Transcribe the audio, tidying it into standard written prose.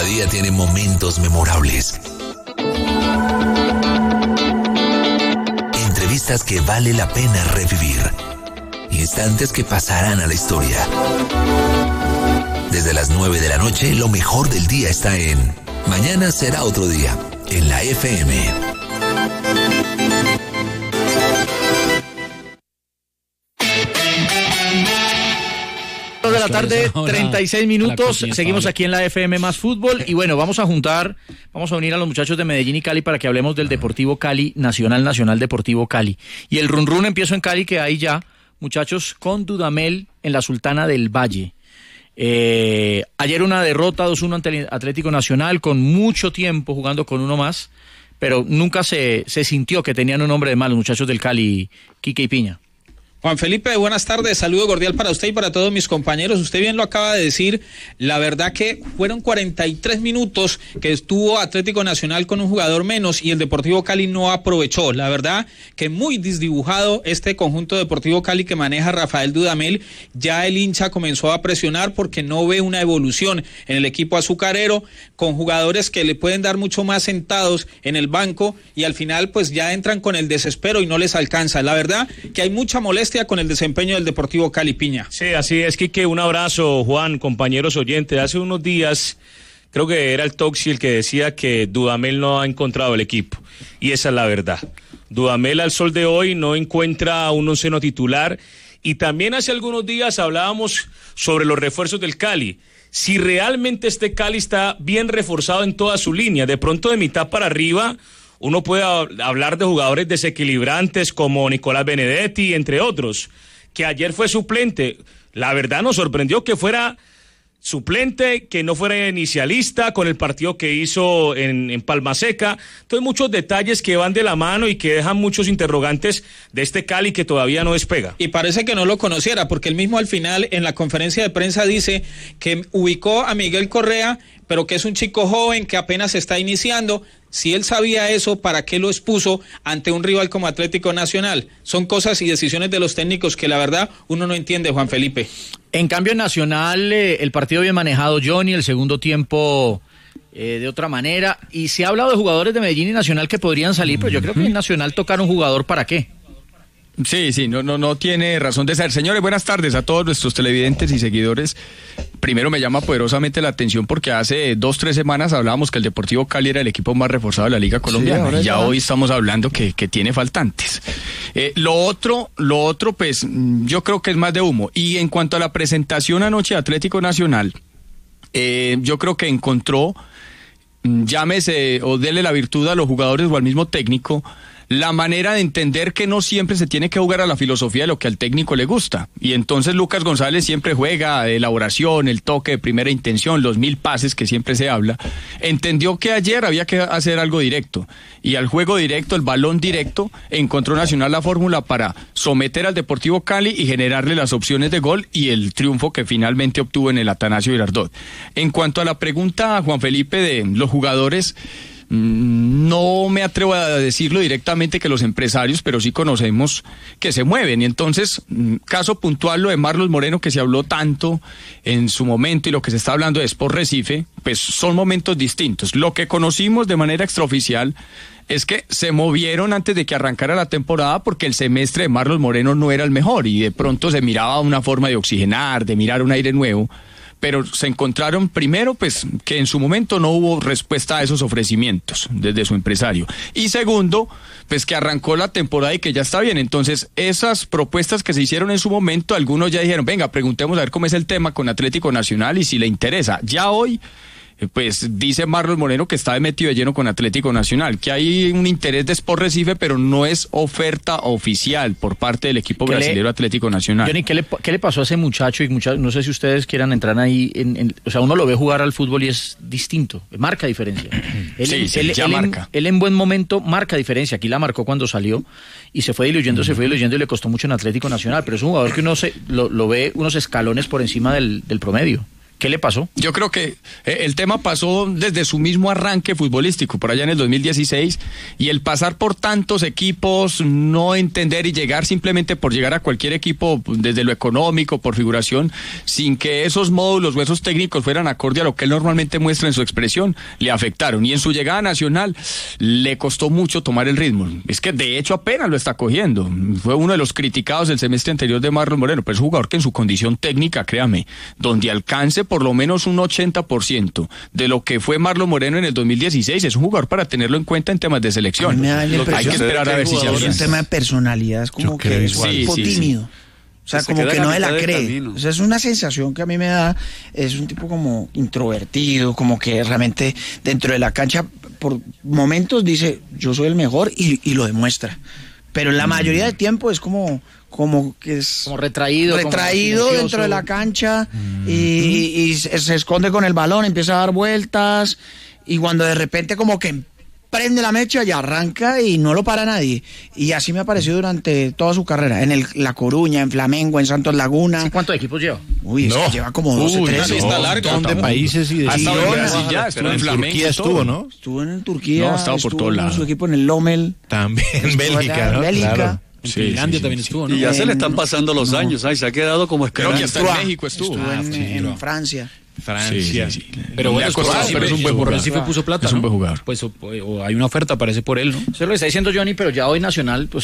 día tiene momentos memorables. Entrevistas que vale la pena revivir. Instantes que pasarán a la historia. Desde las 9 de la noche, lo mejor del día está en Mañana será otro día, en la FM. De la tarde, 36 minutos, seguimos aquí en la FM más fútbol y bueno, vamos a unir a los muchachos de Medellín y Cali para que hablemos del Deportivo Cali, Nacional Deportivo Cali. Y el run run empiezo en Cali, que hay ya muchachos con Dudamel en la Sultana del Valle. Ayer una derrota 2-1 ante el Atlético Nacional, con mucho tiempo jugando con uno más, pero nunca se sintió que tenían un hombre de más los muchachos del Cali, Quique y Piña. Juan Felipe, buenas tardes, saludo cordial para usted y para todos mis compañeros. Usted bien lo acaba de decir, la verdad que fueron 43 minutos que estuvo Atlético Nacional con un jugador menos y el Deportivo Cali no aprovechó. La verdad que muy desdibujado este conjunto Deportivo Cali que maneja Rafael Dudamel. Ya el hincha comenzó a presionar porque no ve una evolución en el equipo azucarero, con jugadores que le pueden dar mucho más sentados en el banco y al final pues ya entran con el desespero y no les alcanza. La verdad que hay mucha molestia con el desempeño del Deportivo Cali, Piña. Sí, así es, Quique, un abrazo, Juan, compañeros oyentes. Hace unos días, creo que era el Toxi el que decía que Dudamel no ha encontrado el equipo, y esa es la verdad. Dudamel al sol de hoy no encuentra un onceno titular, y también hace algunos días hablábamos sobre los refuerzos del Cali. Si realmente este Cali está bien reforzado en toda su línea, de pronto de mitad para arriba uno puede hablar de jugadores desequilibrantes como Nicolás Benedetti, entre otros, que ayer fue suplente. La verdad nos sorprendió que fuera suplente, que no fuera inicialista con el partido que hizo en Palma Seca. Entonces muchos detalles que van de la mano y que dejan muchos interrogantes de este Cali que todavía no despega. Y parece que no lo conociera, porque él mismo al final en la conferencia de prensa dice que ubicó a Miguel Correa, pero que es un chico joven que apenas está iniciando. Si él sabía eso, ¿para qué lo expuso ante un rival como Atlético Nacional? Son cosas y decisiones de los técnicos que la verdad uno no entiende, Juan Felipe. En cambio en Nacional, el partido bien manejado, Johnny, el segundo tiempo de otra manera, y se ha hablado de jugadores de Medellín y Nacional que podrían salir, pero yo creo que en Nacional tocar un jugador, ¿para qué? Sí, no tiene razón de ser. Señores, buenas tardes a todos nuestros televidentes y seguidores. Primero me llama poderosamente la atención porque hace 2-3 semanas hablábamos que el Deportivo Cali era el equipo más reforzado de la Liga Colombiana, sí, y ya hoy estamos hablando que tiene faltantes. Lo otro, pues yo creo que es más de humo. Y en cuanto a la presentación anoche de Atlético Nacional, yo creo que encontró, llámese o dele la virtud a los jugadores o al mismo técnico, la manera de entender que no siempre se tiene que jugar a la filosofía de lo que al técnico le gusta. Y entonces Lucas González siempre juega elaboración, el toque de primera intención, los 1000 pases que siempre se habla. Entendió que ayer había que hacer algo directo. Y al juego directo, el balón directo, encontró Nacional la fórmula para someter al Deportivo Cali y generarle las opciones de gol y el triunfo que finalmente obtuvo en el Atanasio Girardot. En cuanto a la pregunta, Juan Felipe, de los jugadores, no me atrevo a decirlo directamente que los empresarios, pero sí conocemos que se mueven. Y entonces, caso puntual, lo de Marlos Moreno, que se habló tanto en su momento, y lo que se está hablando de Sport Recife, pues son momentos distintos. Lo que conocimos de manera extraoficial es que se movieron antes de que arrancara la temporada porque el semestre de Marlos Moreno no era el mejor y de pronto se miraba una forma de oxigenar, de mirar un aire nuevo. Pero se encontraron primero, pues, que en su momento no hubo respuesta a esos ofrecimientos desde su empresario. Y segundo, pues que arrancó la temporada y que ya está bien. Entonces, esas propuestas que se hicieron en su momento, algunos ya dijeron, venga, preguntemos a ver cómo es el tema con Atlético Nacional y si le interesa. Ya hoy, pues dice Marlos Moreno que está metido de lleno con Atlético Nacional, que hay un interés de Sport Recife, pero no es oferta oficial por parte del equipo brasileño Atlético Nacional. Johnny, ¿qué le pasó a ese muchacho? Y no sé si ustedes quieran entrar ahí, o sea, uno lo ve jugar al fútbol y es distinto, marca diferencia. Él en buen momento marca diferencia, aquí la marcó cuando salió y se fue diluyendo y le costó mucho en Atlético Nacional, pero es un jugador que uno lo ve unos escalones por encima del promedio. ¿Qué le pasó? Yo creo que el tema pasó desde su mismo arranque futbolístico, por allá en el 2016, y el pasar por tantos equipos, no entender y llegar simplemente por llegar a cualquier equipo, desde lo económico, por figuración, sin que esos módulos o esos técnicos fueran acorde a lo que él normalmente muestra en su expresión, le afectaron. Y en su llegada nacional le costó mucho tomar el ritmo. Es que de hecho apenas lo está cogiendo. Fue uno de los criticados del semestre anterior de Marlon Moreno, pero es un jugador que en su condición técnica, créame, donde alcance por lo menos un 80% de lo que fue Marlon Moreno en el 2016, es un jugador para tenerlo en cuenta en temas de selección. Hay que esperar a ver si se hace. Un tema de personalidad, es como que es un tipo tímido. O sea, como que no se la cree. O sea, es una sensación que a mí me da, es un tipo como introvertido, como que realmente dentro de la cancha por momentos dice, yo soy el mejor y lo demuestra. Pero la mayoría del tiempo es como que es como retraído dentro de la cancha y se esconde con el balón, empieza a dar vueltas y cuando de repente como que prende la mecha y arranca y no lo para nadie. Y así me ha parecido durante toda su carrera, en La Coruña, en Flamengo, en Santos Laguna. ¿Sí, cuántos equipos lleva? Uy, es que lleva como 12, 13. Está larga. Un montón de países y de ya estuvo en Flamengo, Turquía estuvo, ¿no? Estuvo en Turquía, No, estaba por todos lados. Su equipo en el Lommel. También en Bélgica, ¿no? Bélgica. Claro. En Finlandia también estuvo, ¿no? Y ya se le están pasando los años, se ha quedado como creo que esperando. hasta en México estuvo. En Francia. Francia. Sí. Pero bueno, pero es un buen jugador. sí puso plata, Es un ¿no? buen jugador. Pues o hay una oferta, parece por él, ¿no? Eso es lo que está diciendo Johnny, pero ya hoy Nacional, pues